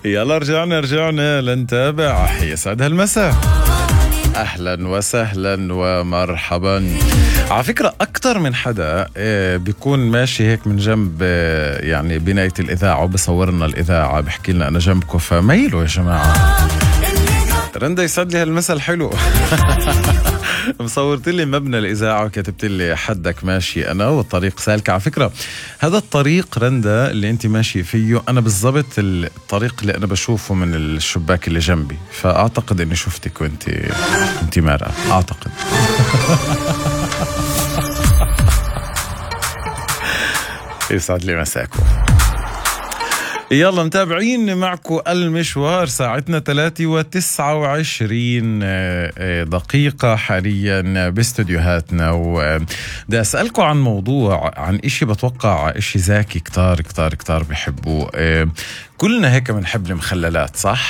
يلا رجعنا لنتابع. يسعد هالمساء، أهلا وسهلا ومرحبا. على فكرة أكتر من حدا بيكون ماشي هيك من جنب يعني بناية الإذاعة وبصورنا الإذاعة بحكي لنا أنا جنبكم، فميلوا يا جماعة. رندا يسعد لي هالمساء الحلو. مصورت لي مبنى الإذاعة وكتبت لي حدك ماشي أنا والطريق سالك. على فكرة هذا الطريق رندا اللي أنت ماشي فيه أنا بالضبط الطريق اللي أنا بشوفه من الشباك اللي جنبي، فأعتقد أني شفتك وأنت مارقة أعتقد. يسعد لي مساكم. يلا متابعين معكم المشوار، ساعتنا 3:29 دقيقة حاليا باستوديوهاتنا. ودا أسألكم عن موضوع، عن إشي بتوقع إشي ذكي كتار بيحبوه. كلنا هيك بنحب المخللات صح؟